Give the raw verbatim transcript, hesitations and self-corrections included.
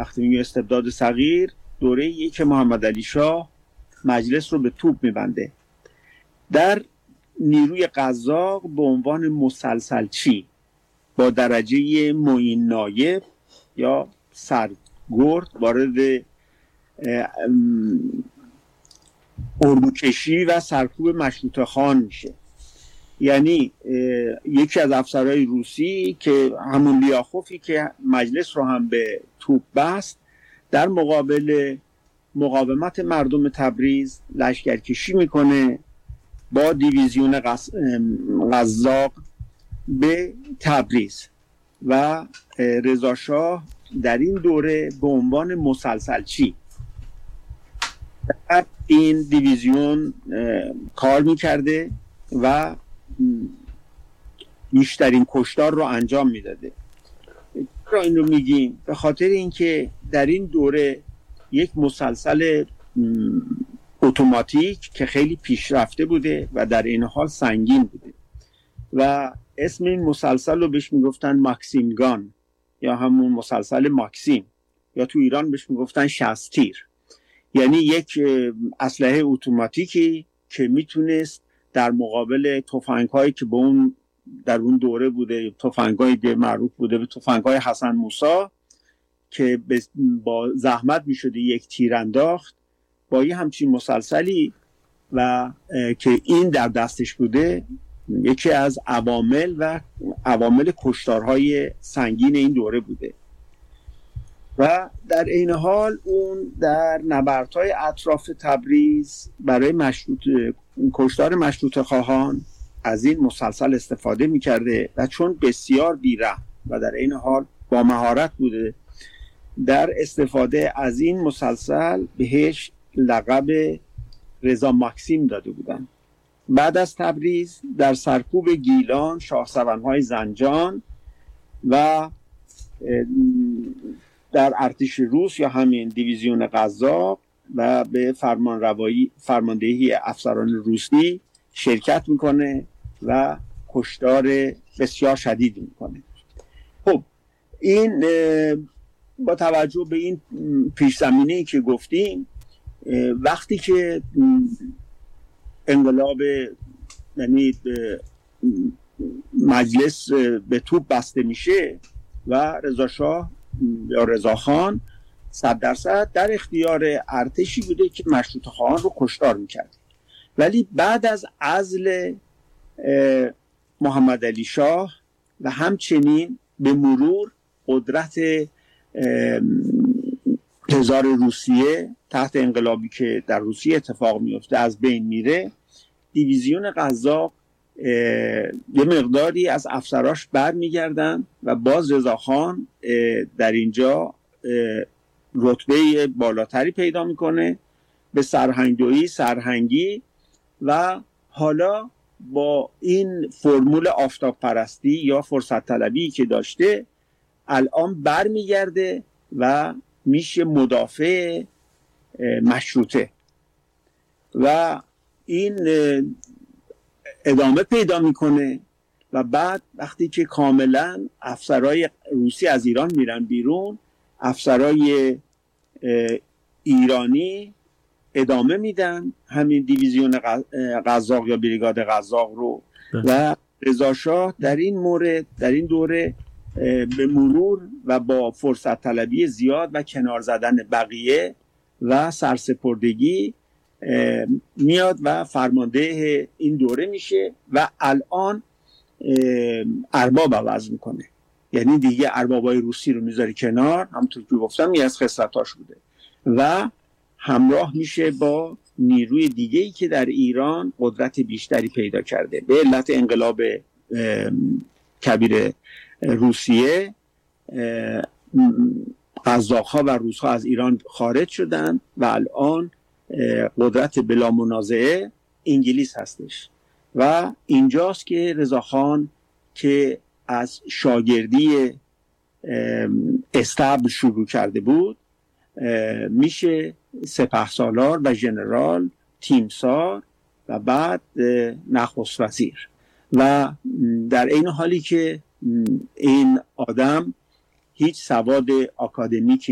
وقتی میگه استبداد صغیر، دوره ای که محمد علی شاه مجلس رو به توپ میبنده. در نیروی قزاق به عنوان مسلسلچی با درجه معین نایب یا سرگرد وارد اردوکشی و سرکوب مشروطه خان میشه. یعنی یکی از افسرهای روسی که همون لیاخوفی که مجلس رو هم به توپ بست، در مقابل مقاومت مردم تبریز لشکرکشی میکنه با دیویزیون قزاق به تبریز و رضا شاه در این دوره به عنوان مسلسلچی در این دیویزیون کار میکرده و بیشترین کشتار رو انجام میداده. چرا این رو میگیم؟ به خاطر اینکه در این دوره یک مسلسل اتوماتیک که خیلی پیشرفته بوده و در این حال سنگین بوده و اسم این مسلسل رو بهش میگفتن ماکسیمگان یا همون مسلسل ماکسیم، یا تو ایران بهش میگفتن شستیر. یعنی یک اسلحه اتوماتیکی که میتونست در مقابل تفنگ‌هایی که به اون در اون دوره بوده، تفنگ‌های معروف بوده به تفنگ‌های حسن موسی که با زحمت میشده یک تیر انداخت، با یه همچین مسلسلی و که این در دستش بوده، یکی از عوامل و عوامل کشتارهای سنگین این دوره بوده. و در این حال اون در نبردهای اطراف تبریز برای مشروط کشتار مشروطه خواهان از این مسلسل استفاده میکرده و چون بسیار بی‌رحم و در این حال با مهارت بوده، در استفاده از این مسلسل بهش لقب رضا ماکسیم داده بودن. بعد از تبریز در سرکوب گیلان، شاهسوارهای زنجان و در ارتش روس یا همین دیویزیون قزاق و به فرمانروایی فرماندهی افسران روسی شرکت میکنه و کشتار بسیار شدید میکنه. خب این با توجه به این پیش زمینه‌ای که گفتیم، وقتی که انقلاب یعنی مجلس به توپ بسته میشه و رضا شاه یا رضا خان صد درصد در اختیار ارتشی بوده که مشروطه خواهان رو کشتار میکرد، ولی بعد از عزل محمد علی شاه و همچنین به مرور قدرت تزار روسیه تحت انقلابی که در روسیه اتفاق میفته از بین میره، دیویزیون قزاق یه مقداری از افسراش بر میگردن و باز رضاخان در اینجا رتبه بالاتری پیدا میکنه به سرهنگدویی، سرهنگی، و حالا با این فرمول آفتاب پرستی یا فرصت طلبی که داشته الان بر میگرده و میشه مدافع مشروطه و این ادامه پیدا میکنه. و بعد وقتی که کاملا افسرهای روسی از ایران میرن بیرون، افسرهای ایرانی ادامه میدن همین دیویزیون قزاق یا بریگاد قزاق رو و رضا شاه در این مورد در این دوره به مرور و با فرصت طلبی زیاد و کنار زدن بقیه و سرسپردگی میاد و فرمانده این دوره میشه و الان ارباب عوض میکنه. یعنی دیگه اربابای روسی رو میذاره کنار، همونطور که گفتم یه از خصلتاش بوده، و همراه میشه با نیروی دیگه‌ای که در ایران قدرت بیشتری پیدا کرده. به علت انقلاب کبیر روسیه قزاق‌ها و روس‌ها از ایران خارج شدن و الان قدرت بلا منازعه انگلیس هستش و اینجاست که رضاخان که از شاگردی استبل شروع کرده بود میشه سپهسالار و ژنرال، تیمسار و بعد نخست وزیر. و در این حالی که این آدم هیچ سواد آکادمیکی